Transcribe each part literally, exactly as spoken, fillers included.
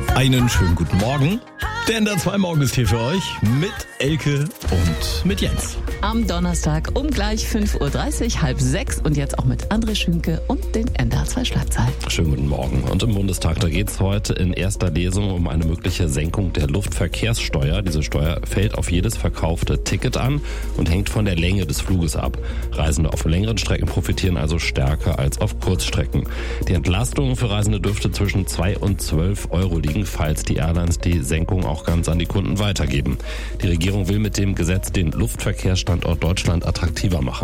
Einen schönen guten Morgen. Der N D R zwei Morgen ist hier für euch mit Elke und mit Jens. Am Donnerstag um gleich fünf Uhr dreißig, halb sechs und jetzt auch mit André Schünke und den N D R zwei Schlagzeilen. Schönen guten Morgen. Und im Bundestag, da geht es heute in erster Lesung um eine mögliche Senkung der Luftverkehrssteuer. Diese Steuer fällt auf jedes verkaufte Ticket an und hängt von der Länge des Fluges ab. Reisende auf längeren Strecken profitieren also stärker als auf Kurzstrecken. Die Entlastung für Reisende dürfte zwischen zwei und zwölf Euro liegen, falls die Airlines die Senkung auch ganz an die Kunden weitergeben. Die Regierung will mit dem Gesetz den Luftverkehrsstandort Deutschland attraktiver machen.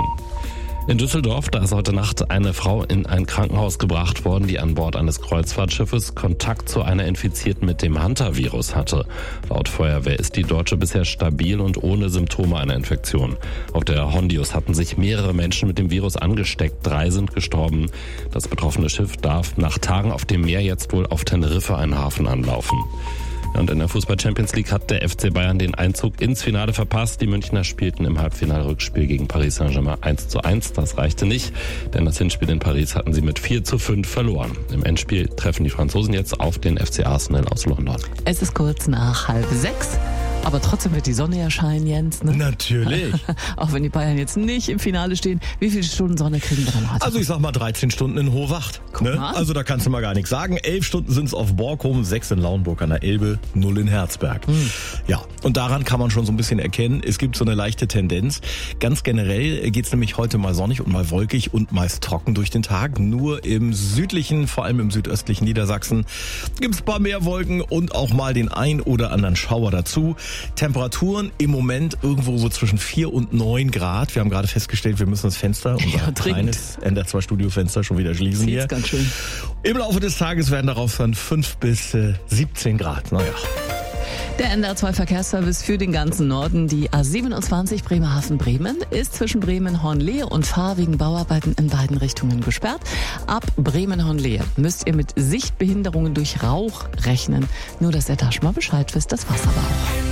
In Düsseldorf, da ist heute Nacht eine Frau in ein Krankenhaus gebracht worden, die an Bord eines Kreuzfahrtschiffes Kontakt zu einer Infizierten mit dem Hantavirus hatte. Laut Feuerwehr ist die Deutsche bisher stabil und ohne Symptome einer Infektion. Auf der Hondius hatten sich mehrere Menschen mit dem Virus angesteckt. Drei sind gestorben. Das betroffene Schiff darf nach Tagen auf dem Meer jetzt wohl auf Teneriffa einen Hafen anlaufen. Und in der Fußball-Champions League hat der F C Bayern den Einzug ins Finale verpasst. Die Münchner spielten im Halbfinalrückspiel gegen Paris Saint-Germain eins zu eins. Das reichte nicht, denn das Hinspiel in Paris hatten sie mit vier zu fünf verloren. Im Endspiel treffen die Franzosen jetzt auf den F C Arsenal aus London. Es ist kurz nach halb sechs. Aber trotzdem wird die Sonne ja scheinen, Jens. Ne? Natürlich. Auch wenn die Bayern jetzt nicht im Finale stehen. Wie viele Stunden Sonne kriegen wir dann heute? Also ich sag mal dreizehn Stunden in Hohe Wacht. Ne? Also da kannst du mal gar nichts sagen. Elf Stunden sind es auf Borkum, sechs in Lauenburg an der Elbe, null in Herzberg. Hm. Ja, und daran kann man schon so ein bisschen erkennen, es gibt so eine leichte Tendenz. Ganz generell geht's nämlich heute mal sonnig und mal wolkig und meist trocken durch den Tag. Nur im südlichen, vor allem im südöstlichen Niedersachsen, gibt's ein paar mehr Wolken und auch mal den ein oder anderen Schauer dazu. Temperaturen im Moment irgendwo so zwischen vier und neun Grad. Wir haben gerade festgestellt, wir müssen das Fenster, unser ja, kleines N D R zwei Studiofenster schon wieder schließen Sieht's hier. Ganz schön. Im Laufe des Tages werden darauf dann fünf bis siebzehn Grad. Naja. Der N D R zwei Verkehrsservice für den ganzen Norden. Die A siebenundzwanzig Bremerhaven-Bremen ist zwischen Bremen-Hornlehe und Fahr wegen Bauarbeiten in beiden Richtungen gesperrt. Ab Bremen-Hornlehe müsst ihr mit Sichtbehinderungen durch Rauch rechnen. Nur, dass ihr da schon mal Bescheid wisst, das war's aber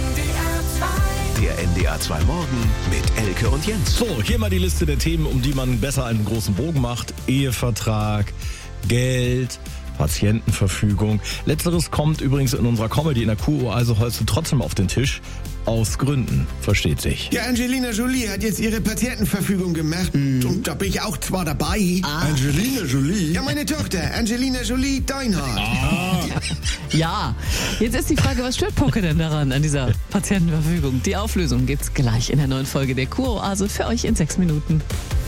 auch. Der N D R zwei Morgen mit Elke und Jens. So, hier mal die Liste der Themen, um die man besser einen großen Bogen macht. Ehevertrag, Geld, Patientenverfügung. Letzteres kommt übrigens in unserer Comedy in der Kuroase heute trotzdem auf den Tisch. Aus Gründen, versteht sich. Ja, Angelina Jolie hat jetzt ihre Patientenverfügung gemacht. Mm. Und da bin ich auch zwar dabei. Ah. Angelina Jolie? Ja, meine Tochter, Angelina Jolie Deinhardt. Ah. Ja, jetzt ist die Frage, was stört Poke denn daran, an dieser Patientenverfügung? Die Auflösung gibt's gleich in der neuen Folge der Kuroase für euch in sechs Minuten.